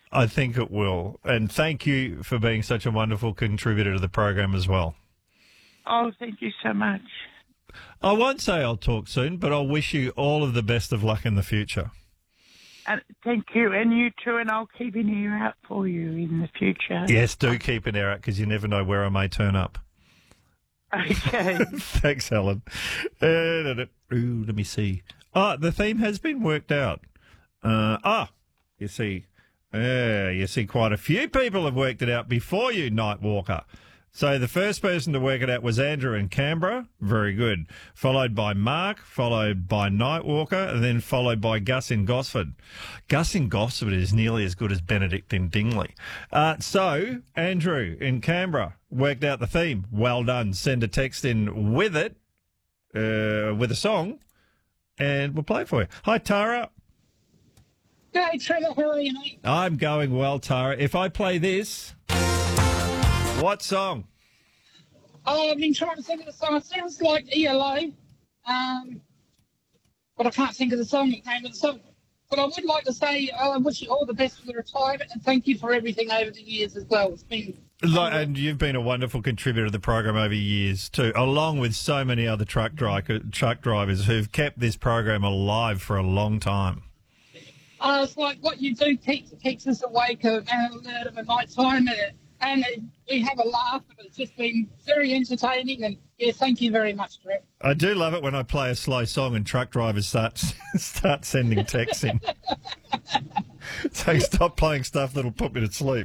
I think it will. And thank you for being such a wonderful contributor to the program as well. Oh, thank you so much. I won't say I'll talk soon, but I'll wish you all of the best of luck in the future. Thank you, and you too, and I'll keep an ear out for you in the future. Yes, do keep an ear out because you never know where I may turn up. Okay. Thanks, Helen. Let me see. The theme has been worked out. You see quite a few people have worked it out before you, Nightwalker. So the first person to work it out was Andrew in Canberra. Very good. Followed by Mark, followed by Nightwalker, and then followed by Gus in Gosford. Gus in Gosford is nearly as good as Benedict in Dingley. So Andrew in Canberra worked out the theme. Well done. Send a text in with it, with a song, and we'll play it for you. Hi, Tara. Hey, Trevor, how are you, mate? I'm going well, Tara. If I play this... What song? Oh, I've been trying to think of the song. It sounds like ELO, but I can't think of the song that came with the song. But I would like to say I wish you all the best for the retirement and thank you for everything over the years as well. It's been... And you've been a wonderful contributor to the program over years too, along with so many other truck drivers who've kept this program alive for a long time. It's like what you do keeps us awake and alert of a night time. And we have a laugh, and it's just been very entertaining. And yeah, thank you very much, Trevor. I do love it when I play a slow song and truck drivers start sending texts in. Saying stop playing stuff that'll put me to sleep.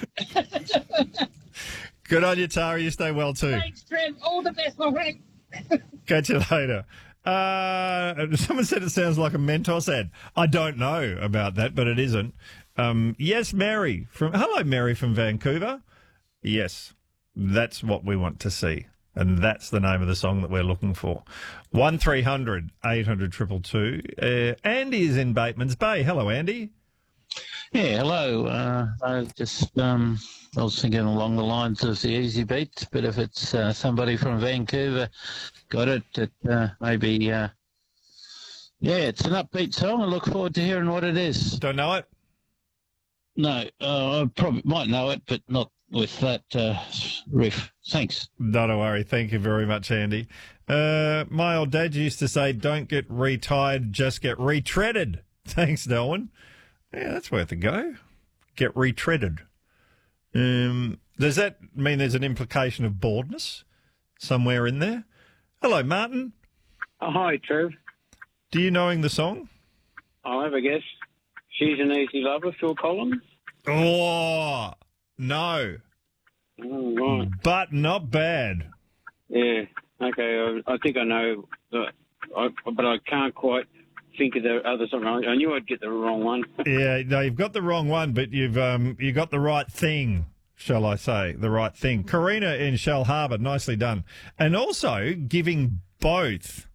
Good on you, Tara. You stay well too. Thanks, Trev. All the best, my friend. Catch you later. Someone said it sounds like a Mentos ad. I don't know about that, but it isn't. Yes, Mary. Hello, Mary from Vancouver. Yes, that's what we want to see. And that's the name of the song that we're looking for. 1300 800 222. Andy is in Bateman's Bay. Hello, Andy. Yeah, hello. I was thinking along the lines of the Easy Beats, but if it's somebody from Vancouver got it, maybe, it's an upbeat song. I look forward to hearing what it is. Don't know it? No, I probably might know it, but not with that riff. Thanks. Not a worry. Thank you very much, Andy. My old dad used to say, don't get retired, just get retreaded. Thanks, Darwin. Yeah, that's worth a go. Get retreaded. Does that mean there's an implication of boredness somewhere in there? Hello, Martin. Hi, Trev. Do you knowing the song? I'll have a guess. She's an Easy Lover, Phil Collins? Oh, no. Oh, right. But not bad. Yeah, okay. I think I know, but I can't quite think of the other song. I knew I'd get the wrong one. Yeah, no, you've got the wrong one, but you got the right thing, shall I say, the right thing. Karina in Shell Harbour, nicely done. And also giving both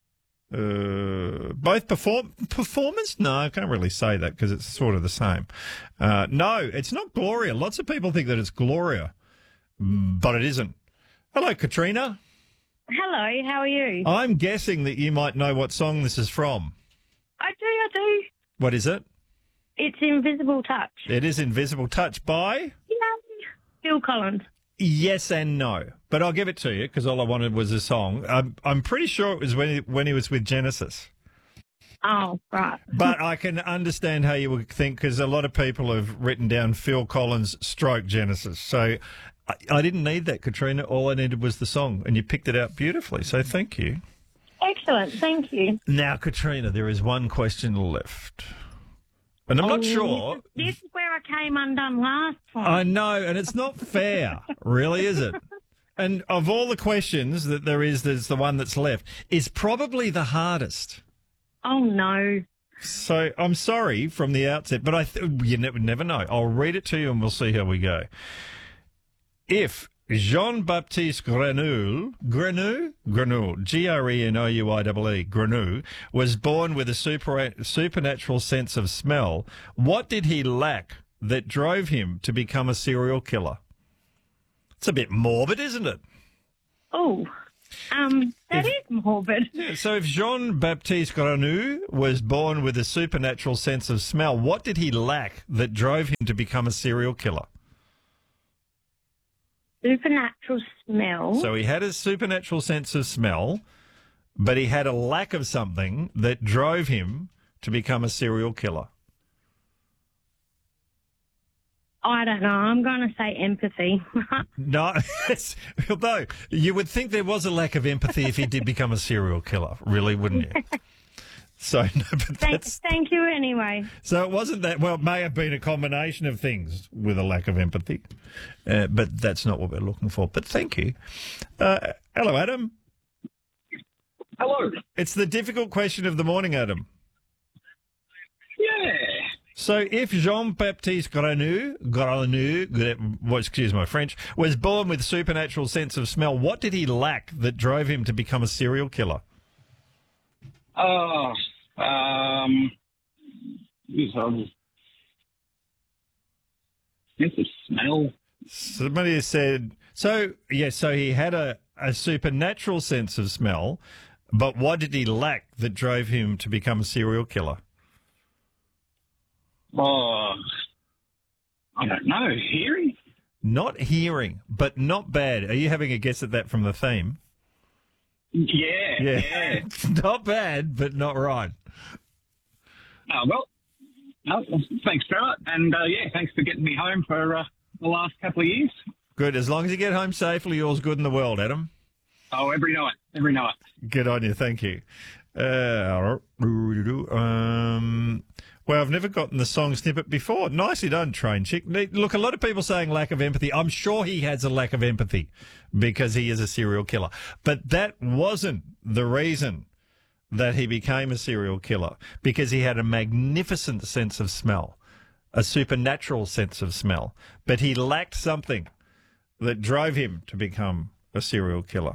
performance? No, I can't really say that because it's sort of the same. No, it's not Gloria. Lots of people think that it's Gloria, but it isn't. Hello, Katrina. Hello, how are you? I'm guessing that you might know what song this is from. I do. What is it? It's Invisible Touch. It is Invisible Touch by? Phil Collins. Yes and no, but I'll give it to you because all I wanted was a song. I'm pretty sure it was when he was with Genesis. Oh, right. But I can understand how you would think because a lot of people have written down Phil Collins stroke Genesis. So I didn't need that, Katrina. All I needed was the song, and you picked it out beautifully. So thank you. Excellent, thank you. Now, Katrina, there is one question left. And I'm not sure. This is where I came undone last time. I know, and it's not fair, really, is it? And of all the questions that there's the one that's left. Is probably the hardest. Oh, no. So I'm sorry from the outset, but you never know. I'll read it to you and we'll see how we go. If Jean-Baptiste Grenouille, G-R-E-N-O-U-I-E-E, Grenouille, was born with a supernatural sense of smell, what did he lack that drove him to become a serial killer? It's a bit morbid, isn't it? Oh. That is morbid. Yeah, so if Jean-Baptiste Grenouille was born with a supernatural sense of smell, what did he lack that drove him to become a serial killer? Supernatural smell. So he had a supernatural sense of smell, but he had a lack of something that drove him to become a serial killer. I don't know. I'm going to say empathy. No, although you would think there was a lack of empathy if he did become a serial killer, really, wouldn't you? So, no, but Thank you anyway. So it wasn't that. Well, it may have been a combination of things with a lack of empathy, but that's not what we're looking for. But thank you. Hello, Adam. Hello. It's the difficult question of the morning, Adam. Yeah. So if Jean-Baptiste Grenouille, excuse my French, was born with a supernatural sense of smell, what did he lack that drove him to become a serial killer? Sense of smell. Somebody has said, so he had a supernatural sense of smell, but what did he lack that drove him to become a serial killer? Oh, I don't know. Hearing? Not hearing, but not bad. Are you having a guess at that from the theme? Yeah. Not bad, but not right. Thanks, Trevor. And, thanks for getting me home for the last couple of years. Good. As long as you get home safely, all's good in the world, Adam. Oh, every night. Good on you. Thank you. Well, I've never gotten the song snippet before. Nicely done, Train Chick. Look, a lot of people saying lack of empathy. I'm sure he has a lack of empathy because he is a serial killer. But that wasn't the reason that he became a serial killer, because he had a magnificent sense of smell, a supernatural sense of smell. But he lacked something that drove him to become a serial killer.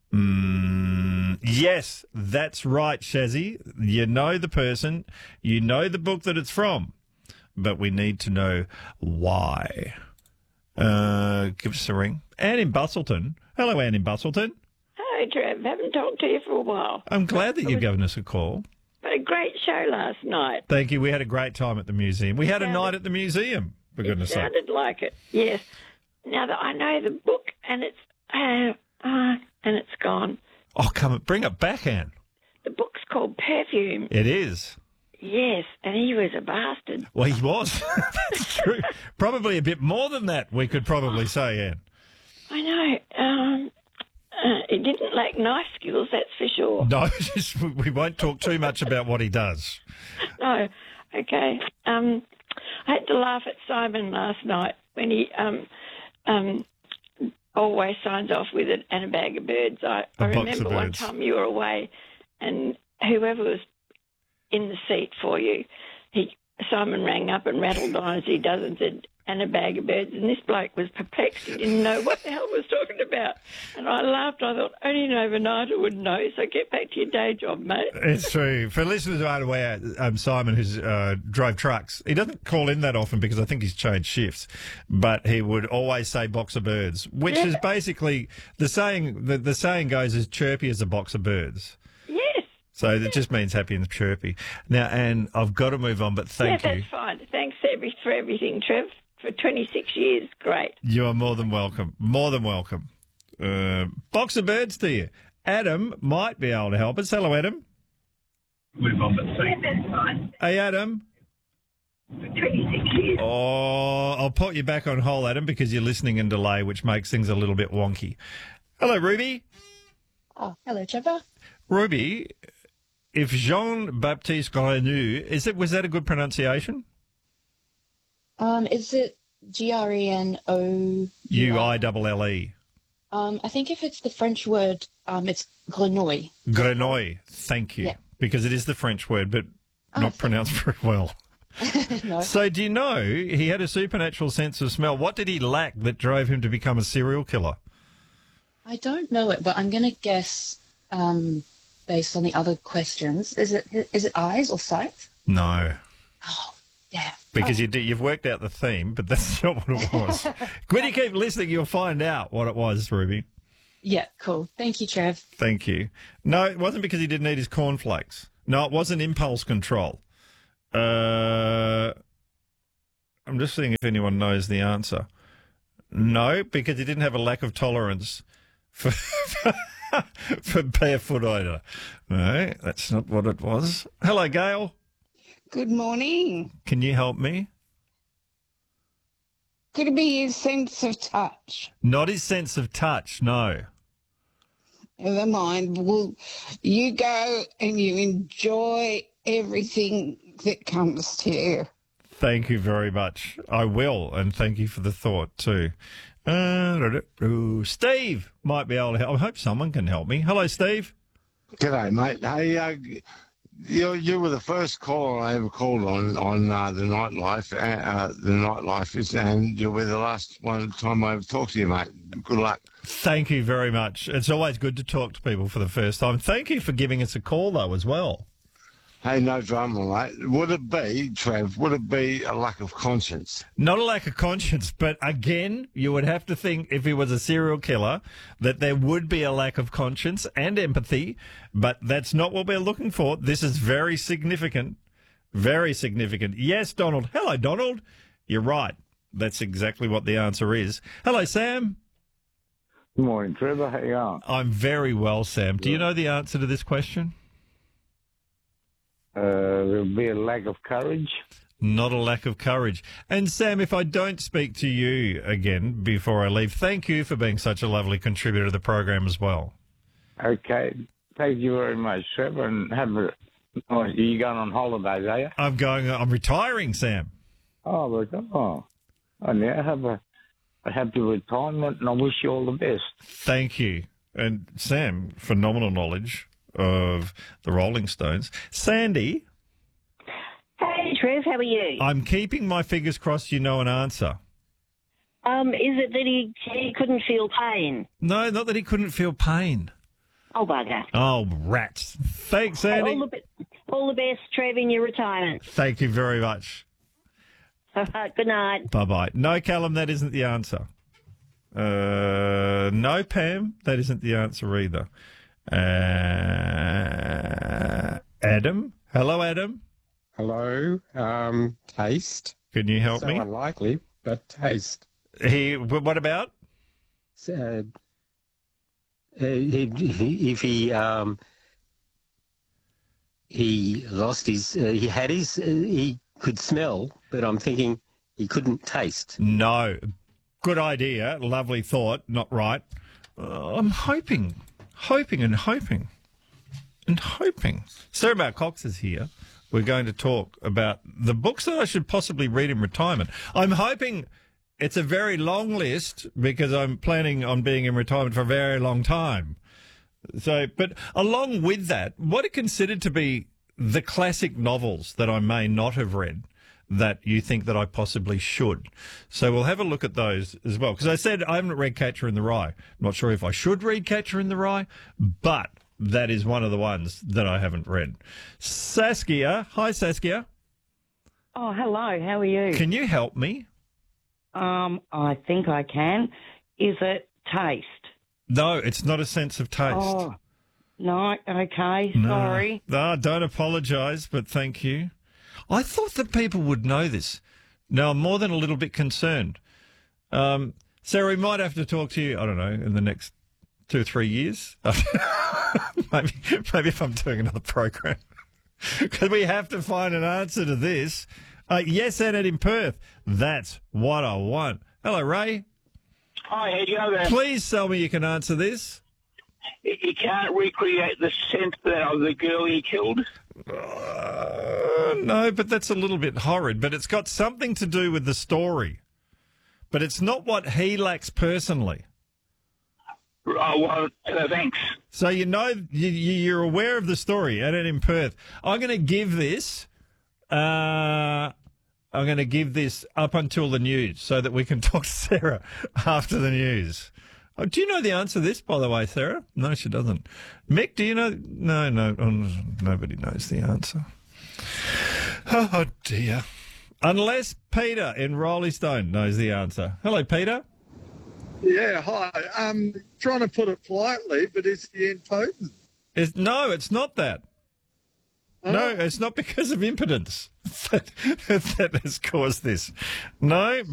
Yes, that's right, Shazzy. You know the person, you know the book that it's from, but we need to know why. Give us a ring. Anne in Bustleton. Hello, Anne in Bustleton. Hi, Trev. Haven't talked to you for a while. I'm glad that you've given us a call. Had a great show last night. Thank you. We had a great time at the museum. We had a night at the museum, for goodness sake. Sounded like it, yes. Now that I know the book and it's gone. Oh, bring it back, Anne. The book's called Perfume. It is. Yes, and he was a bastard. Well, he was. That's true. Probably a bit more than that, we could probably say, Anne. I know. He didn't lack knife skills, that's for sure. No, we won't talk too much about what he does. No, okay. I had to laugh at Simon last night when he always signs off with it and a bag of birds. I remember one time you were away and whoever was in the seat for you, Simon rang up and rattled on as he does and said, and a bag of birds. And this bloke was perplexed. He didn't know what the hell he was talking about. And I laughed. I thought, only an overnighter would know. So get back to your day job, mate. It's true. For listeners who aren't aware, Simon, who's drove trucks, he doesn't call in that often because I think he's changed shifts. But he would always say box of birds, which is basically the saying. The saying goes as chirpy as a box of birds. Yes. So that just means happy and chirpy. Now, Anne, I've got to move on, but thank you. Yeah, that's fine. Thanks for everything, Trev. For 26 years, great. You are more than welcome. More than welcome. Box of birds to you. Adam might be able to help us. Hello, Adam. Move on, but That's fine. Hey, Adam. For 26 years. Oh, I'll put you back on hold, Adam, because you're listening in delay, which makes things a little bit wonky. Hello, Ruby. Oh, hello, Trevor. Ruby, if Jean-Baptiste Grenouille, was that a good pronunciation? Is it Grenouille? Uille. I think if it's the French word, it's Grenouille. Grenouille, thank you. Yeah. Because it is the French word, but not pronounced very well. No. So do you know he had a supernatural sense of smell? What did he lack that drove him to become a serial killer? I don't know it, but I'm going to guess based on the other questions. Is it eyes or sight? No. Oh, yeah. Because you've worked out the theme, but that's not what it was. When you keep listening, you'll find out what it was, Ruby. Yeah, cool. Thank you, Trev. Thank you. No, it wasn't because he didn't eat his cornflakes. No, it wasn't impulse control. I'm just seeing if anyone knows the answer. No, because he didn't have a lack of tolerance for for barefoot either. No, that's not what it was. Hello, Gail. Good morning. Can you help me? Could it be his sense of touch? Not his sense of touch, no. Never mind. Well, you go and you enjoy everything that comes to you. Thank you very much. I will, and thank you for the thought too. Steve might be able to help. I hope someone can help me. Hello, Steve. G'day, mate. Hey, you were the first caller I ever called on the nightlife. The nightlife is, and you'll be the last time I ever talk to you, mate. Good luck. Thank you very much. It's always good to talk to people for the first time. Thank you for giving us a call, though, as well. Hey, no drama, mate. Would it be, Trev, a lack of conscience? Not a lack of conscience, but again, you would have to think if he was a serial killer that there would be a lack of conscience and empathy, but that's not what we're looking for. This is very significant. Very significant. Yes, Donald. Hello, Donald. You're right. That's exactly what the answer is. Hello, Sam. Good morning, Trevor. How you going? I'm very well, Sam. Do you know the answer to this question? There'll be a lack of courage. Not a lack of courage. And Sam, if I don't speak to you again before I leave, thank you for being such a lovely contributor to the program as well. Okay. Thank you very much, Trevor. And are you going on holidays, are you? I'm retiring, Sam. Oh, now have a happy retirement, and I wish you all the best. Thank you. And Sam, phenomenal knowledge of the Rolling Stones. Sandy. Hey, Trev, how are you? I'm keeping my fingers crossed you know an answer. Is it that he couldn't feel pain? No, not that he couldn't feel pain. Oh, bugger. Oh, rats. Thanks, Sandy. All the best, Trev, in your retirement. Thank you very much. Good night. Bye-bye. No, Callum, that isn't the answer. No, Pam, that isn't the answer either. Adam? Hello, Adam. Hello. Taste. Can you help me? So unlikely, but taste. What about? If he lost his, he could smell, but I'm thinking he couldn't taste. No. Good idea. Lovely thought. Not right. I'm hoping. Sarah Bar Cox is here. We're going to talk about the books that I should possibly read in retirement. I'm hoping it's a very long list because I'm planning on being in retirement for a very long time. So, but along with that, what are considered to be the classic novels that I may not have read that you think that I possibly should? So we'll have a look at those as well. Because I said I haven't read Catcher in the Rye. I'm not sure if I should read Catcher in the Rye, but that is one of the ones that I haven't read. Saskia. Hi, Saskia. Oh, hello. How are you? Can you help me? I think I can. Is it taste? No, it's not a sense of taste. Oh, no. Okay. No. Sorry. No, don't apologise, but thank you. I thought that people would know this. Now, I'm more than a little bit concerned. Sarah, we might have to talk to you, I don't know, in the next 2 or 3 years. maybe if I'm doing another program. Because we have to find an answer to this. Yes, Annette in Perth. That's what I want. Hello, Ray. Hi, how do you go there? Please tell me you can answer this. You can't recreate the scent of the girl he killed? No, but that's a little bit horrid. But it's got something to do with the story. But it's not what he lacks personally. Oh, well, thanks. So you know, you're aware of the story, Annette in Perth. I'm going to give this... I'm going to give this up until the news so that we can talk to Sarah after the news. Oh, do you know the answer to this, by the way, Sarah? No, she doesn't. Mick, do you know? No, nobody knows the answer. Oh, dear. Unless Peter in Roley Stone knows the answer. Hello, Peter. Yeah, hi. Trying to put it politely, but is he impotent? No, it's not that. No, it's not because of impotence that has caused this. No.